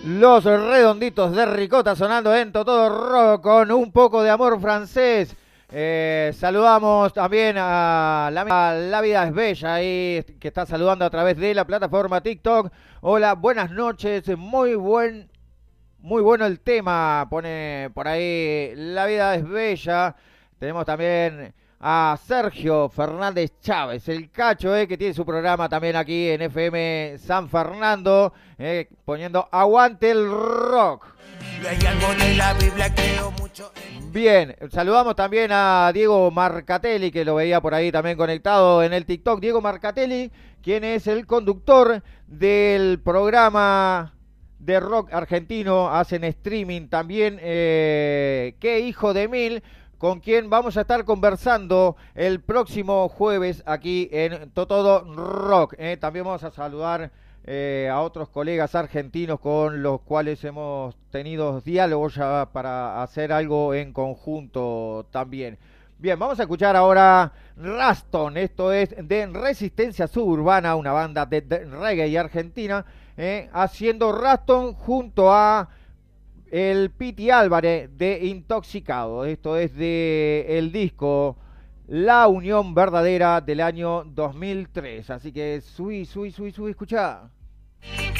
Los redonditos de ricota sonando en todo rock con un poco de amor francés. Saludamos también a La Vida es Bella ahí, que está saludando a través de la plataforma TikTok. Hola, buenas noches, muy bueno el tema, pone por ahí La Vida es Bella. Tenemos también a Sergio Fernández Chávez, el Cacho, que tiene su programa también aquí en FM San Fernando, poniendo Aguante el Rock. Hay algo de la Biblia, creo mucho. Bien, saludamos también a Diego Marcatelli, que lo veía por ahí también conectado en el TikTok. Diego Marcatelli, quien es el conductor del programa de rock argentino, hacen streaming también, Qué Hijo de Mil, con quien vamos a estar conversando el próximo jueves aquí en Todo Rock. También vamos a saludar a otros colegas argentinos con los cuales hemos tenido diálogos ya para hacer algo en conjunto también. Bien, vamos a escuchar ahora Raston, esto es de Resistencia Suburbana, una banda de reggae argentina, haciendo Raston junto a el Piti Álvarez de Intoxicado. Esto es de el disco La Unión Verdadera del año 2003. Así que subí, escuchá.